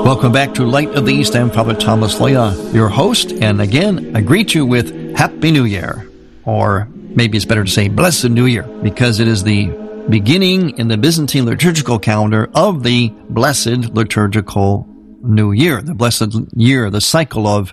Welcome back to Light of the East. I'm Father Thomas Loya, your host, and again, I greet you with Happy New Year, or maybe it's better to say Blessed New Year, because it is the beginning in the Byzantine liturgical calendar of the Blessed Liturgical New Year, the Blessed Year, the cycle of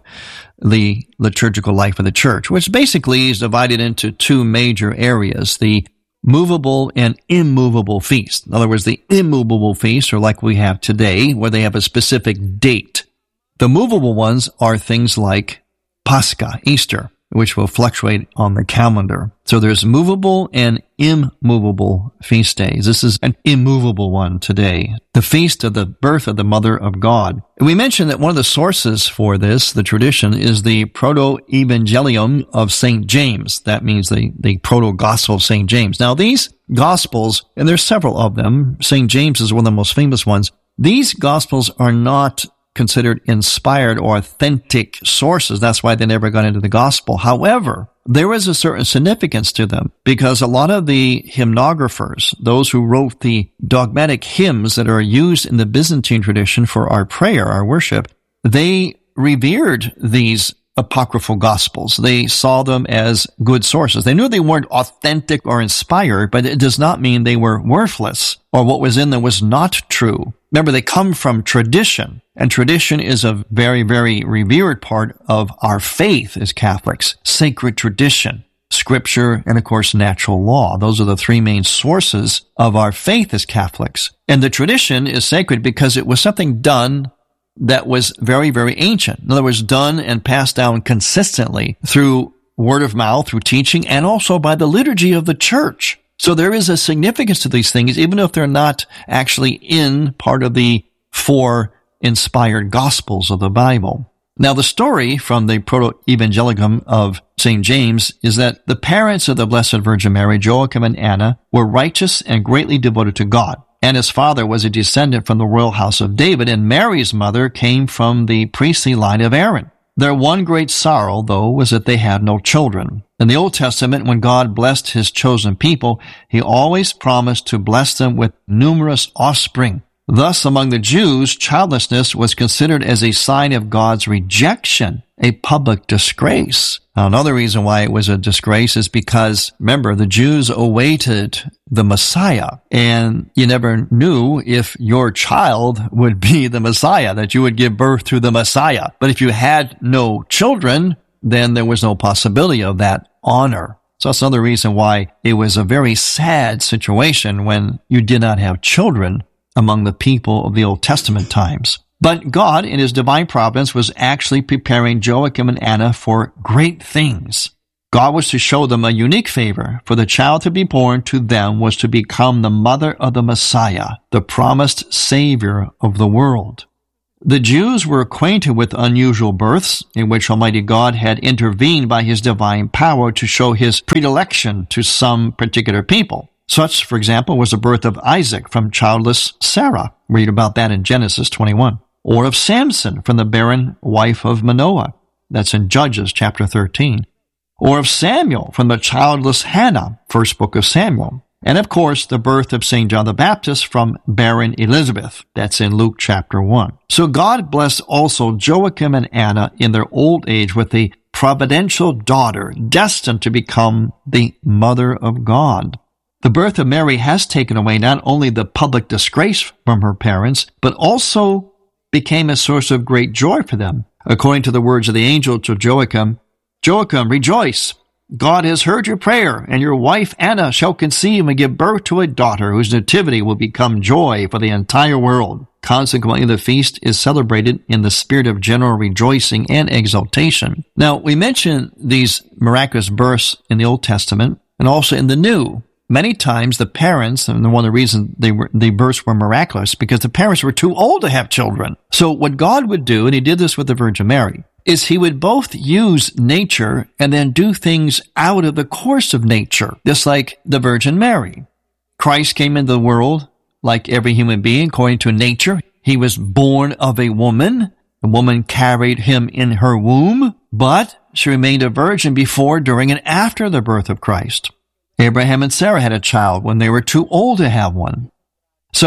the liturgical life of the Church, which basically is divided into two major areas, the movable and immovable feast. In other words, the immovable feasts are like we have today, where they have a specific date. The movable ones are things like Pascha, Easter, which will fluctuate on the calendar. So there's movable and immovable feast days. This is an immovable one today, the feast of the birth of the Mother of God. And we mentioned that one of the sources for this, the tradition, is the Proto-Evangelium of St. James. That means the Proto-Gospel of St. James. Now these Gospels, and there's several of them, St. James is one of the most famous ones, these Gospels are not considered inspired or authentic sources. That's why they never got into the gospel. However, there is a certain significance to them because a lot of the hymnographers, those who wrote the dogmatic hymns that are used in the Byzantine tradition for our prayer, our worship, they revered these apocryphal gospels. They saw them as good sources. They knew they weren't authentic or inspired, but it does not mean they were worthless or what was in them was not true. Remember, they come from tradition, and tradition is a very, very revered part of our faith as Catholics. Sacred tradition, Scripture, and of course, natural law. Those are the three main sources of our faith as Catholics. And the tradition is sacred because it was something done that was very, very ancient. In other words, done and passed down consistently through word of mouth, through teaching, and also by the liturgy of the Church. So there is a significance to these things, even if they're not actually in part of the four inspired Gospels of the Bible. Now, the story from the Proto-Evangelium of St. James is that the parents of the Blessed Virgin Mary, Joachim and Anna, were righteous and greatly devoted to God. Anna's father was a descendant from the royal house of David, and Mary's mother came from the priestly line of Aaron. Their one great sorrow, though, was that they had no children. In the Old Testament, when God blessed his chosen people, he always promised to bless them with numerous offspring. Thus, among the Jews, childlessness was considered as a sign of God's rejection, a public disgrace. Now, another reason why it was a disgrace is because, remember, the Jews awaited the Messiah, and you never knew if your child would be the Messiah, that you would give birth to the Messiah. But if you had no children, then there was no possibility of that honor. So that's another reason why it was a very sad situation when you did not have children among the people of the Old Testament times. But God, in his divine providence, was actually preparing Joachim and Anna for great things. God was to show them a unique favor, for the child to be born to them was to become the mother of the Messiah, the promised Savior of the world. The Jews were acquainted with unusual births, in which Almighty God had intervened by his divine power to show his predilection to some particular people. Such, for example, was the birth of Isaac from childless Sarah. Read about that in Genesis 21. Or of Samson from the barren wife of Manoah. That's in Judges chapter 13. Or of Samuel from the childless Hannah, first book of Samuel. And of course, the birth of St. John the Baptist from barren Elizabeth. That's in Luke chapter 1. So God blessed also Joachim and Anna in their old age with a providential daughter destined to become the Mother of God. The birth of Mary has taken away not only the public disgrace from her parents, but also became a source of great joy for them. According to the words of the angel to Joachim, Joachim, rejoice! God has heard your prayer, and your wife Anna shall conceive and give birth to a daughter whose nativity will become joy for the entire world. Consequently, the feast is celebrated in the spirit of general rejoicing and exultation. Now, we mentioned these miraculous births in the Old Testament and also in the New. Many times the parents, and one of the reasons the births were miraculous, because the parents were too old to have children. So what God would do, and he did this with the Virgin Mary, is he would both use nature and then do things out of the course of nature, just like the Virgin Mary. Christ came into the world like every human being according to nature. He was born of a woman. The woman carried him in her womb, but she remained a virgin before, during, and after the birth of Christ. Abraham and Sarah had a child when they were too old to have one. So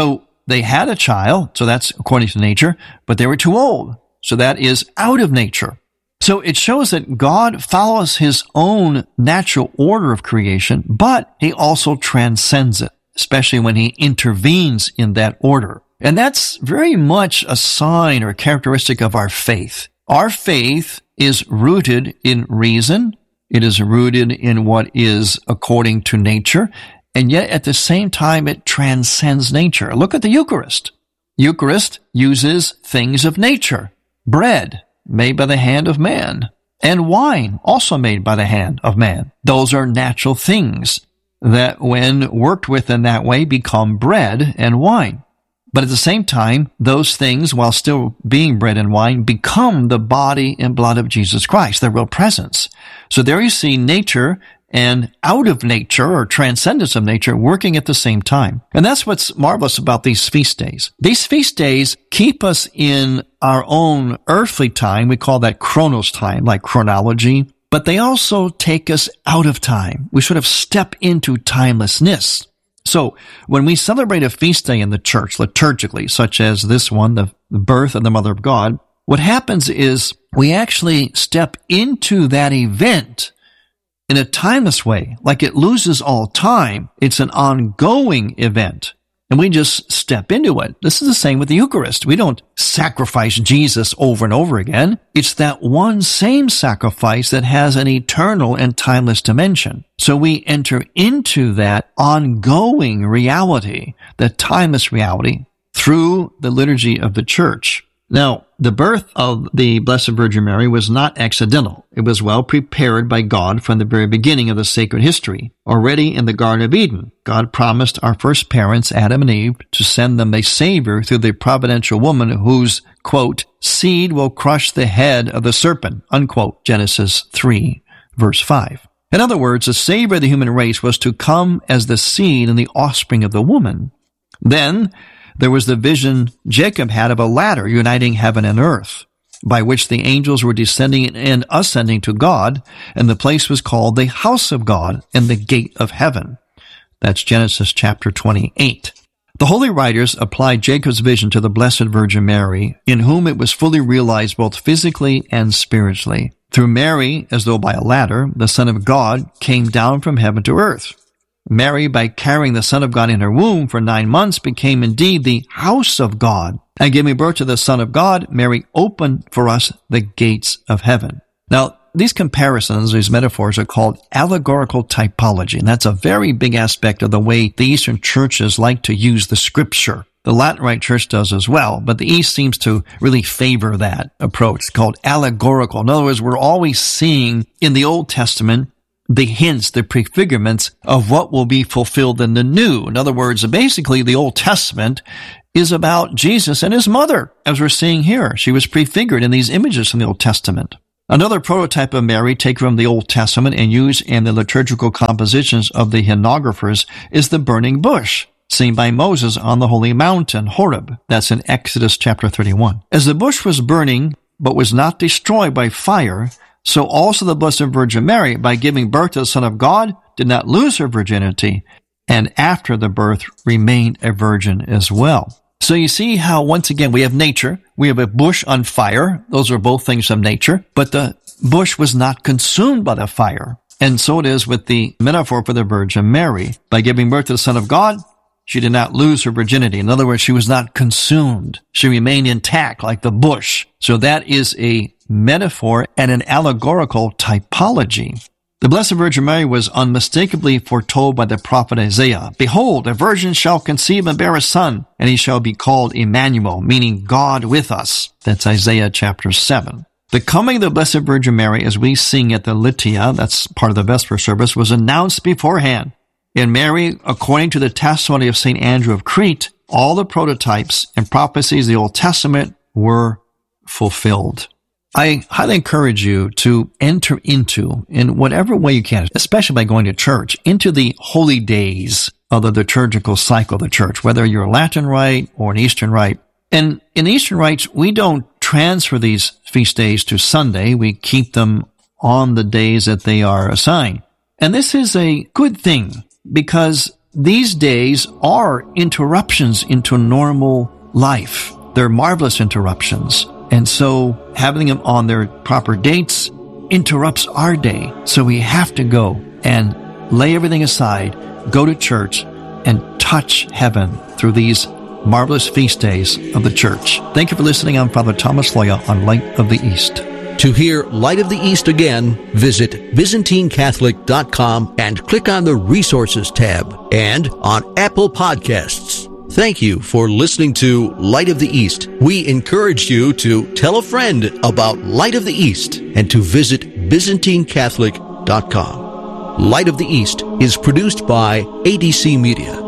they had a child, so that's according to nature, but they were too old, so that is out of nature. So it shows that God follows his own natural order of creation, but he also transcends it, especially when he intervenes in that order. And that's very much a sign or a characteristic of our faith. Our faith is rooted in reason. It is rooted in what is according to nature. And yet at the same time, it transcends nature. Look at the Eucharist. Eucharist uses things of nature. Bread, made by the hand of man. And wine, also made by the hand of man. Those are natural things that when worked with in that way become bread and wine. But at the same time, those things, while still being bread and wine, become the body and blood of Jesus Christ, their real presence. So there you see nature and out of nature, or transcendence of nature, working at the same time. And that's what's marvelous about these feast days. These feast days keep us in our own earthly time. We call that chronos time, like chronology. But they also take us out of time. We sort of step into timelessness. So when we celebrate a feast day in the church liturgically, such as this one, the birth of the Mother of God, what happens is we actually step into that event in a timeless way, like it loses all time. It's an ongoing event, and we just step into it. This is the same with the Eucharist. We don't sacrifice Jesus over and over again. It's that one same sacrifice that has an eternal and timeless dimension. So we enter into that ongoing reality, the timeless reality, through the liturgy of the church. Now, the birth of the Blessed Virgin Mary was not accidental. It was well prepared by God from the very beginning of the sacred history. Already in the Garden of Eden, God promised our first parents, Adam and Eve, to send them a Savior through the providential woman whose, quote, seed will crush the head of the serpent, unquote, Genesis 3, verse 5. In other words, the Savior of the human race was to come as the seed and the offspring of the woman. Then, there was the vision Jacob had of a ladder uniting heaven and earth, by which the angels were descending and ascending to God, and the place was called the house of God and the gate of heaven. That's Genesis chapter 28. The holy writers applied Jacob's vision to the Blessed Virgin Mary, in whom it was fully realized both physically and spiritually. Through Mary, as though by a ladder, the Son of God came down from heaven to earth. Mary, by carrying the Son of God in her womb for 9 months, became indeed the house of God. And giving birth to the Son of God, Mary opened for us the gates of heaven. Now, these comparisons, these metaphors, are called allegorical typology, and that's a very big aspect of the way the Eastern churches like to use the Scripture. The Latin Rite Church does as well, but the East seems to really favor that approach. It's called allegorical. In other words, we're always seeing in the Old Testament the hints, the prefigurements of what will be fulfilled in the New. In other words, basically the Old Testament is about Jesus and his mother, as we're seeing here. She was prefigured in these images from the Old Testament. Another prototype of Mary taken from the Old Testament and used in the liturgical compositions of the hymnographers is the burning bush, seen by Moses on the holy mountain, Horeb. That's in Exodus chapter 31. As the bush was burning, but was not destroyed by fire, so also the Blessed Virgin Mary, by giving birth to the Son of God, did not lose her virginity, and after the birth remained a virgin as well. So you see how, once again, we have nature, we have a bush on fire. Those are both things of nature, but the bush was not consumed by the fire. And so it is with the metaphor for the Virgin Mary. By giving birth to the Son of God, she did not lose her virginity. In other words, she was not consumed. She remained intact like the bush. So that is a metaphor and an allegorical typology. The Blessed Virgin Mary was unmistakably foretold by the prophet Isaiah. Behold, a virgin shall conceive and bear a son, and he shall be called Emmanuel, meaning God with us. That's Isaiah chapter 7. The coming of the Blessed Virgin Mary, as we sing at the Litia, that's part of the Vesper service, was announced beforehand. In Mary, according to the testimony of St. Andrew of Crete, all the prototypes and prophecies of the Old Testament were fulfilled. I highly encourage you to enter into, in whatever way you can, especially by going to church, into the holy days of the liturgical cycle of the church, whether you're a Latin Rite or an Eastern Rite. And in Eastern Rites, we don't transfer these feast days to Sunday. We keep them on the days that they are assigned. And this is a good thing, because these days are interruptions into normal life. They're marvelous interruptions. And so having them on their proper dates interrupts our day. So we have to go and lay everything aside, go to church, and touch heaven through these marvelous feast days of the church. Thank you for listening. I'm Father Thomas Loya on Light of the East. To hear Light of the East again, visit ByzantineCatholic.com and click on the Resources tab and on Apple Podcasts. Thank you for listening to Light of the East. We encourage you to tell a friend about Light of the East and to visit ByzantineCatholic.com. Light of the East is produced by ADC Media.